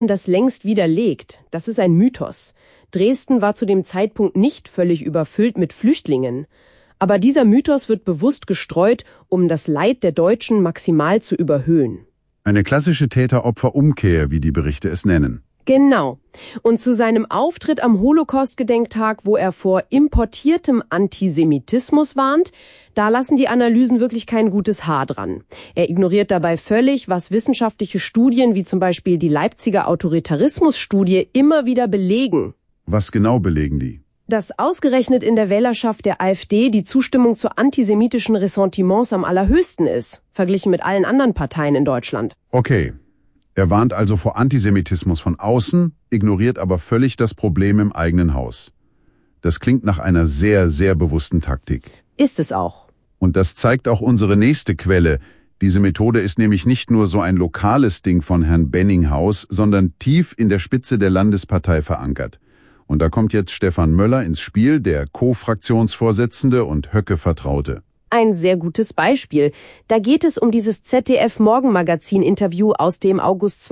das längst widerlegt. Das ist ein Mythos. Dresden war zu dem Zeitpunkt nicht völlig überfüllt mit Flüchtlingen. Aber dieser Mythos wird bewusst gestreut, um das Leid der Deutschen maximal zu überhöhen. Eine klassische Täter-Opfer-Umkehr, wie die Berichte es nennen. Genau. Und zu seinem Auftritt am Holocaust-Gedenktag, wo er vor importiertem Antisemitismus warnt, da lassen die Analysen wirklich kein gutes Haar dran. Er ignoriert dabei völlig, was wissenschaftliche Studien wie zum Beispiel die Leipziger Autoritarismus-Studie immer wieder belegen. Was genau belegen die? Dass ausgerechnet in der Wählerschaft der AfD die Zustimmung zu antisemitischen Ressentiments am allerhöchsten ist, verglichen mit allen anderen Parteien in Deutschland. Okay. Er warnt also vor Antisemitismus von außen, ignoriert aber völlig das Problem im eigenen Haus. Das klingt nach einer sehr, sehr bewussten Taktik. Ist es auch. Und das zeigt auch unsere nächste Quelle. Diese Methode ist nämlich nicht nur so ein lokales Ding von Herrn Benninghaus, sondern tief in der Spitze der Landespartei verankert. Und da kommt jetzt Stefan Möller ins Spiel, der Co-Fraktionsvorsitzende und Höcke-Vertraute. Ein sehr gutes Beispiel. Da geht es um dieses ZDF-Morgenmagazin-Interview aus dem August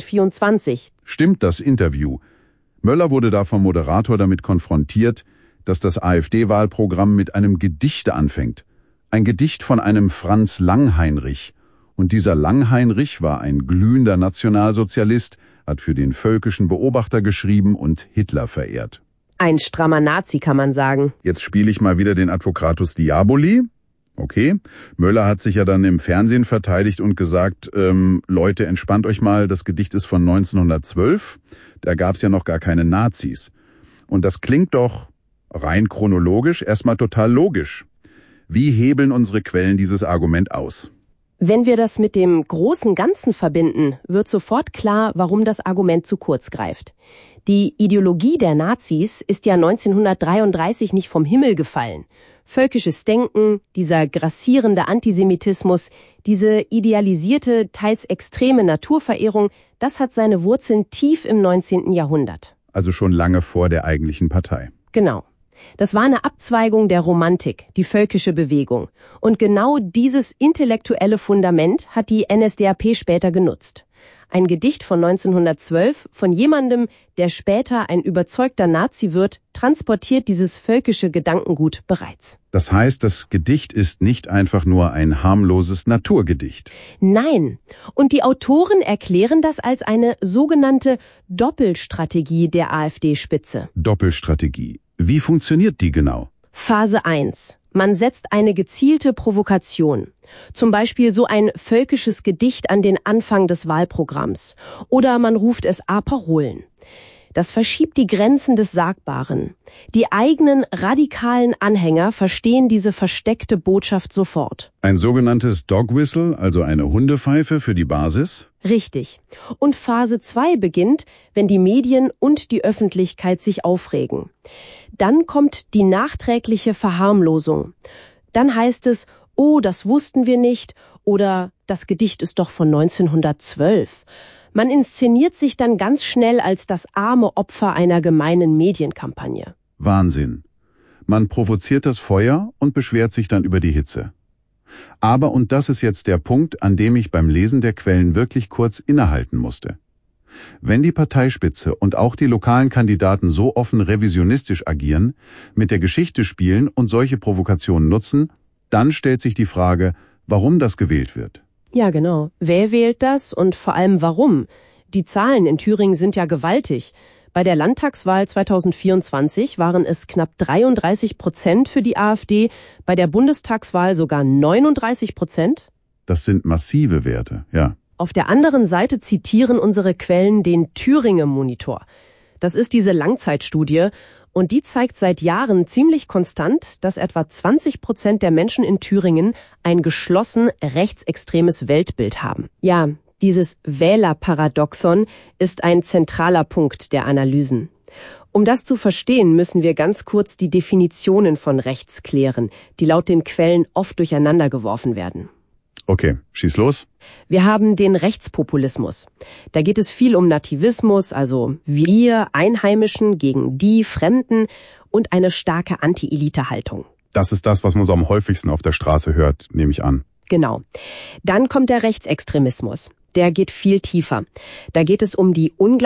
2024. Stimmt das Interview? Möller wurde da vom Moderator damit konfrontiert, dass das AfD-Wahlprogramm mit einem Gedicht anfängt. Ein Gedicht von einem Franz Langheinrich. Und dieser Langheinrich war ein glühender Nationalsozialist, hat für den Völkischen Beobachter geschrieben und Hitler verehrt. Ein strammer Nazi, kann man sagen. Jetzt spiele ich mal wieder den Advocatus Diaboli. Okay, Möller hat sich ja dann im Fernsehen verteidigt und gesagt, Leute, entspannt euch mal, das Gedicht ist von 1912, da gab's ja noch gar keine Nazis. Und das klingt doch rein chronologisch erstmal total logisch. Wie hebeln unsere Quellen dieses Argument aus? Wenn wir das mit dem großen Ganzen verbinden, wird sofort klar, warum das Argument zu kurz greift. Die Ideologie der Nazis ist ja 1933 nicht vom Himmel gefallen. Völkisches Denken, dieser grassierende Antisemitismus, diese idealisierte, teils extreme Naturverehrung, das hat seine Wurzeln tief im 19. Jahrhundert. Also schon lange vor der eigentlichen Partei. Genau. Das war eine Abzweigung der Romantik, die völkische Bewegung. Und genau dieses intellektuelle Fundament hat die NSDAP später genutzt. Ein Gedicht von 1912 von jemandem, der später ein überzeugter Nazi wird, transportiert dieses völkische Gedankengut bereits. Das heißt, das Gedicht ist nicht einfach nur ein harmloses Naturgedicht. Nein. Und die Autoren erklären das als eine sogenannte Doppelstrategie der AfD-Spitze. Doppelstrategie. Wie funktioniert die genau? Phase 1. Man setzt eine gezielte Provokation. Zum Beispiel so ein völkisches Gedicht an den Anfang des Wahlprogramms. Oder man ruft es A-Parolen. Das verschiebt die Grenzen des Sagbaren. Die eigenen radikalen Anhänger verstehen diese versteckte Botschaft sofort. Ein sogenanntes Dog Whistle, also eine Hundepfeife für die Basis? Richtig. Und Phase 2 beginnt, wenn die Medien und die Öffentlichkeit sich aufregen. Dann kommt die nachträgliche Verharmlosung. Dann heißt es, oh, das wussten wir nicht, oder das Gedicht ist doch von 1912. Man inszeniert sich dann ganz schnell als das arme Opfer einer gemeinen Medienkampagne. Wahnsinn. Man provoziert das Feuer und beschwert sich dann über die Hitze. Aber, und das ist jetzt der Punkt, an dem ich beim Lesen der Quellen wirklich kurz innehalten musste. Wenn die Parteispitze und auch die lokalen Kandidaten so offen revisionistisch agieren, mit der Geschichte spielen und solche Provokationen nutzen, dann stellt sich die Frage, warum das gewählt wird. Ja, genau. Wer wählt das und vor allem warum? Die Zahlen in Thüringen sind ja gewaltig. Bei der Landtagswahl 2024 waren es knapp 33% für die AfD, bei der Bundestagswahl sogar 39%. Das sind massive Werte, ja. Auf der anderen Seite zitieren unsere Quellen den Thüringen-Monitor. Das ist diese Langzeitstudie und die zeigt seit Jahren ziemlich konstant, dass etwa 20% der Menschen in Thüringen ein geschlossen rechtsextremes Weltbild haben. Ja, dieses Wählerparadoxon ist ein zentraler Punkt der Analysen. Um das zu verstehen, müssen wir ganz kurz die Definitionen von rechts klären, die laut den Quellen oft durcheinander geworfen werden. Okay, schieß los. Wir haben den Rechtspopulismus. Da geht es viel um Nativismus, also wir Einheimischen gegen die Fremden und eine starke Anti-Elite-Haltung. Das ist das, was man so am häufigsten auf der Straße hört, nehme ich an. Genau. Dann kommt der Rechtsextremismus. Der geht viel tiefer. Da geht es um die Ungleichheit